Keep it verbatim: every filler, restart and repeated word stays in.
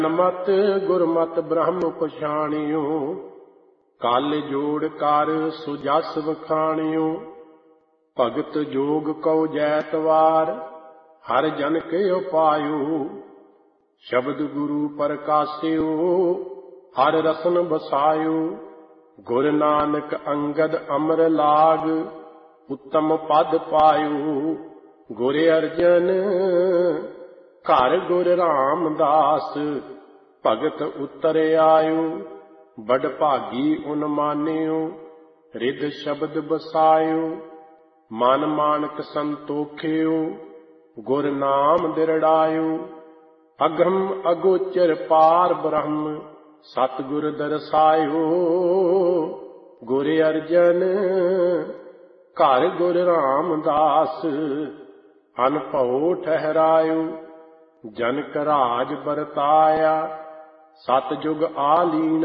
ਮਤ ਗੁਰਮਤਿ ਬ੍ਰਹਮ ਪਛਾਣਿਓ, ਕਲ ਜੋੜ ਕਰ ਸੁਜਸ ਵਖਾਣਿਓ। ਭਗਤ ਜੋਗ ਕਉ ਜੈਤਵਾਰ, ਹਰ ਜਨ ਕੇ ਉਪਾਇਓ। ਸ਼ਬਦ ਗੁਰੂ ਪ੍ਰਕਾਸਿਓ, ਹਰ ਰਸਨ ਬਸਾਇਓ। ਗੁਰ ਨਾਨਕ ਅੰਗਦ ਅਮਰ ਲਾਗ, ਉੱਤਮ ਪਦ ਪਾਇਓ। ਗੁਰ ਅਰਜਨ ਘਰ ਗੁਰ ਰਾਮਦਾਸ, ਭਗਤ ਉਤਰ ਆਇਓ। ਬੜ ਭਾਗੀ ਉਨ ਮਾਨਿਓ, ਰਿਦ ਸ਼ਬਦ ਬਸਾਇਓ। ਮਨ ਮਾਨਕ ਸੰਤੋਖਿਓ, ਗੁਰ ਨਾਮ ਦਿਰੜਾਇਓ। ਅਗਮ ਅਗੋਚਰ ਪਾਰ ਬ੍ਰਹਮ, ਸਤਿਗੁਰ ਦਰਸਾਇਓ। ਗੁਰ ਅਰਜਨ ਘਰ ਗੁਰ ਰਾਮਦਾਸ, ਅਨਭਉ ਠਹਿਰਾਇਓ। ਜਨਕ ਰਾਜ ਵਰਤਾਇਆ, ਸਤਿਜੁਗ ਆਲੀਨ